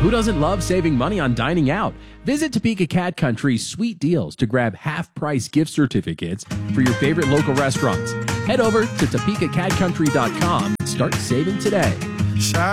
Who doesn't love saving money on dining out? Visit Topeka Cat Country's sweet deals to grab half-price gift certificates for your favorite local restaurants. Head over to TopekaCatCountry.com and start saving today.